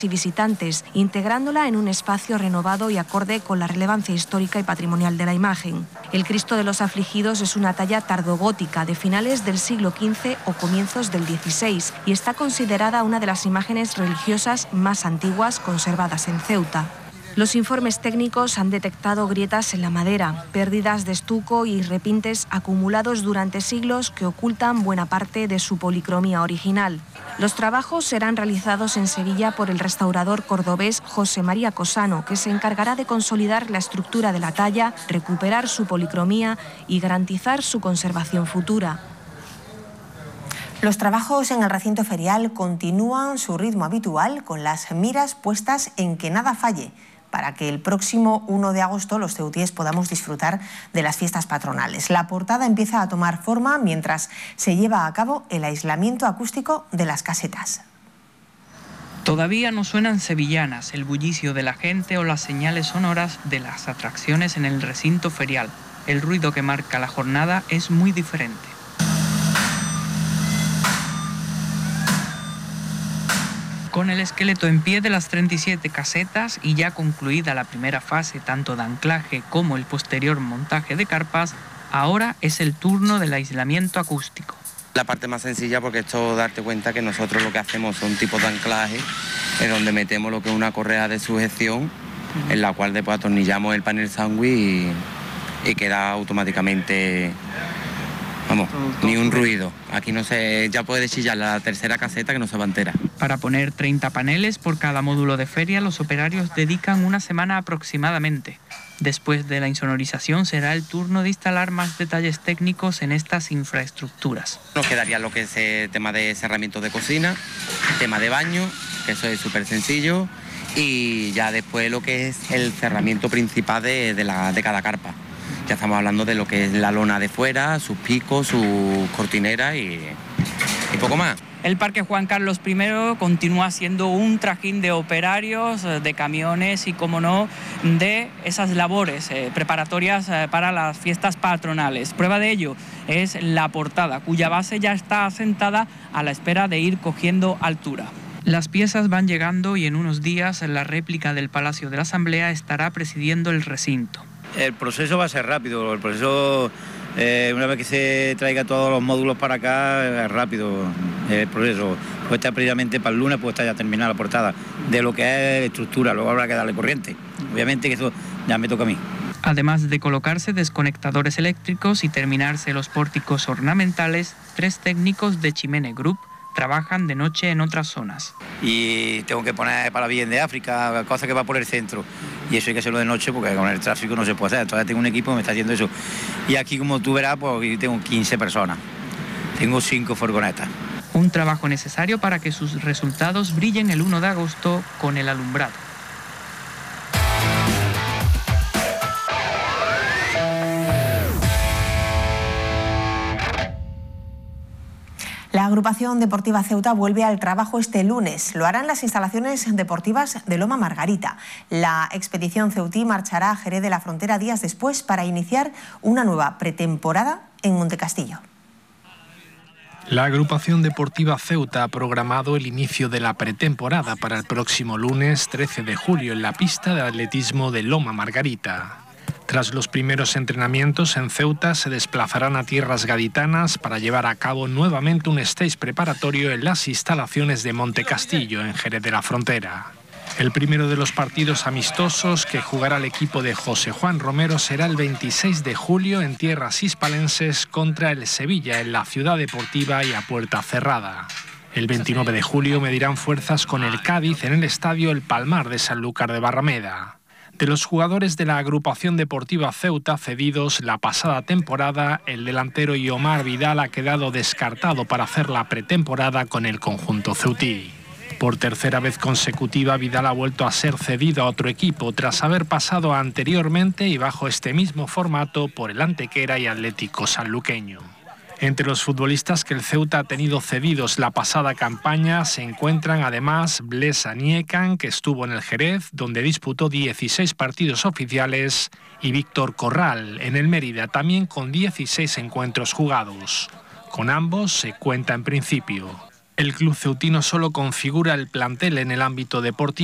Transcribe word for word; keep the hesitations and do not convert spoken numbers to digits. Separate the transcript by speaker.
Speaker 1: y visitantes, integrándola en un espacio renovado y acorde con la relevancia histórica y patrimonial de la imagen. El Cristo de los Afligidos es una talla tardogótica de finales del siglo quince o comienzos del dieciséis y está considerada una de las imágenes religiosas más antiguas conservadas en Ceuta. Los informes técnicos han detectado grietas en la madera, pérdidas de estuco y repintes acumulados durante siglos que ocultan buena parte de su policromía original. Los trabajos serán realizados en Sevilla por el restaurador cordobés José María Cosano, que se encargará de consolidar la estructura de la talla, recuperar su policromía y garantizar su conservación futura.
Speaker 2: Los trabajos en el recinto ferial continúan su ritmo habitual, con las miras puestas en que nada falle, para que el próximo uno de agosto los ceutíes podamos disfrutar de las fiestas patronales. La portada empieza a tomar forma mientras se lleva a cabo el aislamiento acústico de las casetas.
Speaker 3: Todavía no suenan sevillanas, el bullicio de la gente o las señales sonoras de las atracciones en el recinto ferial. El ruido que marca la jornada es muy diferente. Con el esqueleto en pie de las treinta y siete casetas y ya concluida la primera fase tanto de anclaje como el posterior montaje de carpas, ahora es el turno del aislamiento acústico.
Speaker 4: La parte más sencilla, porque esto darte cuenta que nosotros lo que hacemos son tipos de anclaje en donde metemos lo que es una correa de sujeción, uh-huh. en la cual después atornillamos el panel sándwich y, y queda automáticamente... Vamos, ni un ruido. Aquí no se, ya puede chillar la tercera caseta que no se va entera.
Speaker 3: Para poner treinta paneles por cada módulo de feria, los operarios dedican una semana aproximadamente. Después de la insonorización será el turno de instalar más detalles técnicos en estas infraestructuras.
Speaker 4: Nos quedaría lo que es el tema de cerramiento de cocina, tema de baño, que eso es súper sencillo, y ya después lo que es el cerramiento principal de, de, la, de cada carpa. Ya estamos hablando de lo que es la lona de fuera, sus picos, sus cortineras y, y poco más.
Speaker 3: El Parque Juan Carlos primero continúa siendo un trajín de operarios, de camiones y, como no, de esas labores eh, preparatorias eh, para las fiestas patronales. Prueba de ello es la portada, cuya base ya está asentada a la espera de ir cogiendo altura. Las piezas van llegando y en unos días la réplica del Palacio de la Asamblea estará presidiendo el recinto.
Speaker 5: El proceso va a ser rápido, el proceso, eh, una vez que se traiga todos los módulos para acá, es rápido el proceso. Puede estar precisamente para el lunes, puede estar ya terminada la portada, de lo que es estructura, luego habrá que darle corriente. Obviamente que eso ya me toca a mí.
Speaker 3: Además de colocarse desconectadores eléctricos y terminarse los pórticos ornamentales, tres técnicos de Chimene Group trabajan de noche en otras zonas.
Speaker 5: Y tengo que poner para bien de África, cosa que va por el centro. Y eso hay que hacerlo de noche porque con el tráfico no se puede hacer. Entonces tengo un equipo que me está haciendo eso. Y aquí, como tú verás, pues tengo quince personas. Tengo cinco furgonetas.
Speaker 3: Un trabajo necesario para que sus resultados brillen el uno de agosto con el alumbrado.
Speaker 2: La agrupación deportiva Ceuta vuelve al trabajo este lunes. Lo hará en las instalaciones deportivas de Loma Margarita. La expedición ceutí marchará a Jerez de la Frontera días después para iniciar una nueva pretemporada en Montecastillo.
Speaker 6: La agrupación deportiva Ceuta ha programado el inicio de la pretemporada para el próximo lunes trece de julio en la pista de atletismo de Loma Margarita. Tras los primeros entrenamientos en Ceuta, se desplazarán a tierras gaditanas para llevar a cabo nuevamente un stage preparatorio en las instalaciones de Montecastillo, en Jerez de la Frontera. El primero de los partidos amistosos que jugará el equipo de José Juan Romero será el veintiséis de julio en tierras hispalenses contra el Sevilla, en la Ciudad Deportiva y a puerta cerrada. El veintinueve de julio medirán fuerzas con el Cádiz en el estadio El Palmar de Sanlúcar de Barrameda. De los jugadores de la agrupación deportiva Ceuta cedidos la pasada temporada, el delantero Iomar Vidal ha quedado descartado para hacer la pretemporada con el conjunto ceutí. Por tercera vez consecutiva, Vidal ha vuelto a ser cedido a otro equipo tras haber pasado anteriormente y bajo este mismo formato por el Antequera y Atlético Sanluqueño. Entre los futbolistas que el Ceuta ha tenido cedidos la pasada campaña se encuentran además Blaise Aniekan, que estuvo en el Jerez, donde disputó dieciséis partidos oficiales, y Víctor Corral, en el Mérida, también con dieciséis encuentros jugados. Con ambos se cuenta en principio. El club ceutino solo configura el plantel en el ámbito deportivo.